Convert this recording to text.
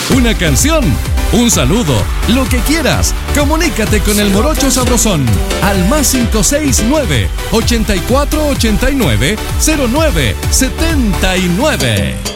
una canción, un saludo, lo que quieras. Comunícate con el Morocho Sabrosón al +569 8489 0979.